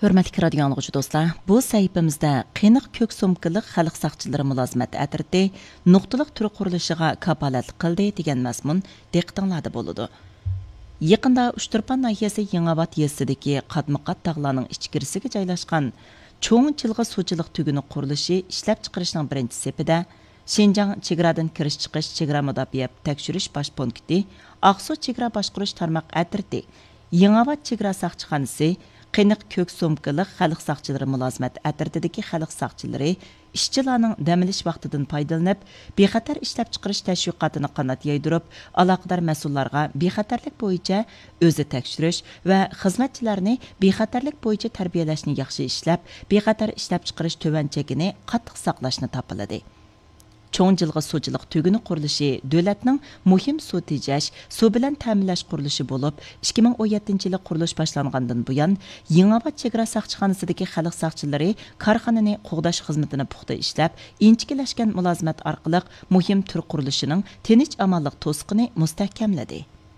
Hörmətli radio anlıqçı dostlar, bu səhifəmizdə qeniq kök sumkılıq xalq saqçıları mülazimət ətirdi, nuqtalıq türü quruluşuğa kapalətlik qildi degan mazmun diqqətinizdə boludu. Yaqında Uchturpan nahiyasi Yangavat yezisidagi qatma-qat tağlarning ichkirisiga joylashgan cho'ng chilg'i suvchilik tuguni qurilishi ishlab chiqarishning birinchi sepida Şinjan chegaradan kirish chiqish chegara mudofaa tekshirish bosh punkti Aqsu chegara boshqarish tarmoq ətirdi. Yangavat chegara saqchixonasi qeniq kök sumkılıq xalq saqçıları mülazimət ətirdidiki xalq saqçıları işçilarning dam olish vaqtidan foydalanib, bexatar ishlab chiqarish tashviqotini qanot yaydırıb, aloqador mas'ullarga bexatarlik bo'yicha o'zi tekshirish va xizmatchilarni bexatarlik bo'yicha tarbiyalashni yaxshi ishlab, bexatar ishlab chiqarish to'van chekini qattiq saqlashni topiladi. Cho'ng jilg'i suvchilik tuguni qurilishi davlatning muhim suv tejash, suv bilan ta'minlash qurilishi bo'lib, 2017-yili qurilish boshlangandan buyon Yangavat chegara saqchixonasidagi xalq saqchilari korxonani qo'g'dash xizmatini puxta ishlab, inchikilashgan mulozimat orqali muhim tur qurilishining tinch amonlik to'siqini mustahkamladi.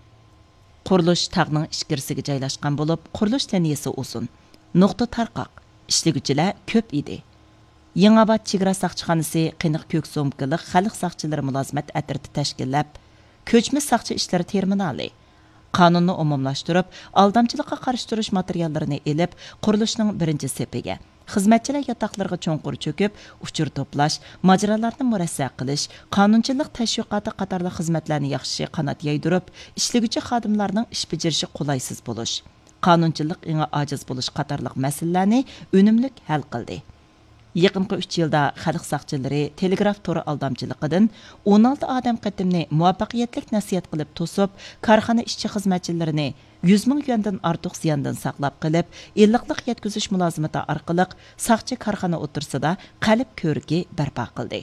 Qurilish tog'ning ichkarisiga joylashgan bo'lib, qurilish liniyasi uzun, nuqta tarqoq, ishlaguvchilar ko'p edi. Yangavat chegara saqchixonasi qeniq kök sumkılıq xalq saqchilari mulozimat ətirdi tashkillab, ko'chma saqchi ishlari terminali, qonunni umumlashtirib, aldamchilikqa qarshi turish materiallarini elib, qurilishning birinchi sepiga, xizmatchilar yotoqlariga cho'nqur cho'kib, uchur to'plash, majralarni murassa qilish, qonunchilik tashviqoti qatorli xizmatlarni yaxshi qanot yaydırib, ishlaguvchi xodimlarning ish bajarishi qulaysiz bo'lish, qonunchilik inga ojiz bo'lish qatorliq masalalarni unumli hal qildi. Yaqinqi 3 yilda xalq saqchilari telegraf to'ri aldamchiligidan 16 odam qatimni muvaffaqiyatli nasihat qilib to'sib, korxona ishchi xizmatchilarini 100 ming yuandan ortiq ziyondan saqlab qilib, illiqlik yetkazish mulozimati orqali saqchi korxona o'tirsida qalb ko'rki barpo qildi.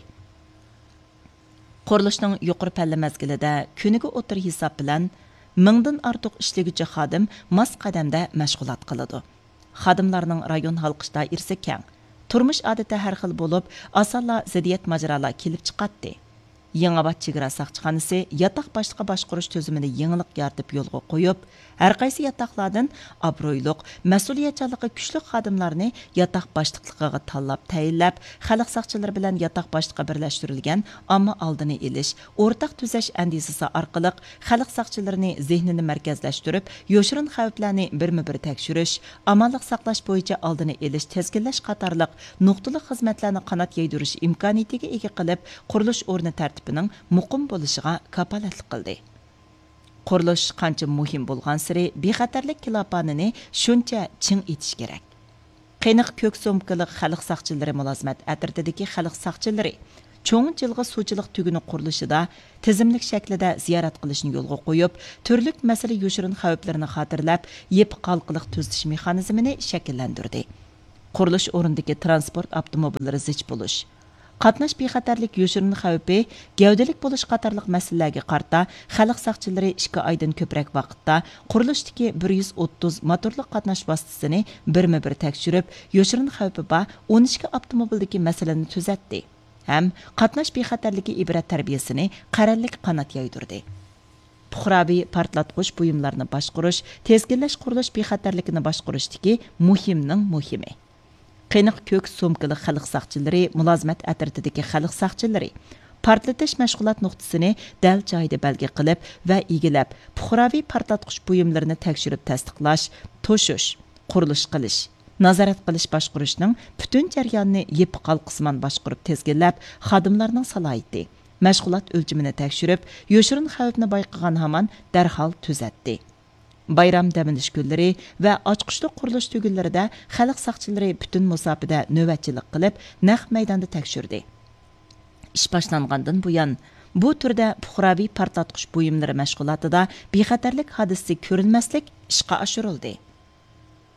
Qurilishning yuqori palla mazgilida kuniga o'tir hisob bilan 1000 dan ortiq ishlaguvchi xodim mas qadamda mashg'ulot qiladi. Xodimlarning rayon xalq doirasi keng. Turmush odati har xil bo'lib, asalla ziddiyat majralar kelib chiqatdi. Yangavat chegara saqchixonasi yotoq boshliqqa boshqarish tuzumini yangilik yaratib yo'lga qo'yib, har qaysi yotoqlardan obro'yliq, mas'uliyatchanligi kuchli xodimlarni yotoq boshliqligiga tanlab tayinlab, xalq saqchilari bilan yotoq boshliqqa birlashtirilgan ammo oldini olish, o'rtaq tuzash andizasi orqali xalq saqchilarini zehnini markazlashtirib, yoshirin xavflarni birma-bir tekshirish, amonlik saqlash bo'yicha oldini olish, tezginlash qatorliq nuqtali xizmatlarni qanot yaydirish imkoniyatiga ega qilib, qurilish o'rni tartibining muqim bo'lishiga kapolatlik qildi. Qurilish qancha muhim bo'lgan siri bexatarlik kilopanini shuncha ching etish kerak. Qeniq kök sumkılıq xalq saqchilari mulozimat ətirdidagi xalq saqchilari cho'ng jilg'i suvchilik tuguni qurilishida tizimlik shaklida ziyorat qilishni yo'lga qo'yib, turli masala yoshirin xavflarini xotirlab, yep qalqiliq tuzish mexanizmini shakllantirdi. Qurilish o'rnidagi transport avtomobillari zich bo'lish, qatnash bexatarlik yoshirin xavfi, gavdalik bo'lish qatorliq masalalarga qarta xalq saqchilari 2 oydan ko'proq vaqtda qurilishdagi 130 motorli qatnash vositasini birma-bir tekshirib, yoshirin xavfi bor 12 avtomobildagi masalani tuzatdi. Ham qatnash bexatarligi ibrat tarbiyasini qarorlik qanot yaydirdi. Puxraviy portlatqich buyumlarni boshqarish, tezginlash qurilish bexatarligini boshqarishdagi muhimning muhimi. Qeniq kök sumkılıq xalq saqchilari mulozimat ətirdidagi xalq saqchilari portlatish mashg'ulot nuqtasini dal joyida belgi qilib va egilab, puxraviy portlatqich buyumlarini tekshirib tasdiqlash, to'shish, qurilish qilish, nazorat qilish boshqarishning butun jarayonini yep qalqisman boshqarib tezginlab, xodimlarning salohiyati, mashg'ulot o'lchimini tekshirib, yoshirin xavfni bayqagan hamon darhol tuzatdi. Bayram daminish kunlari va ochqishli qurilish tugunlarida xalq saqchilari butun musofada navbatchilik qilib, naq maydonda tekshirdi. Ish boshlangandan buyon bu turda puxraviy portlatqich buyumlari mashg'ulotida bexatarlik hodisasi ko'rinmaslik ishga oshirildi.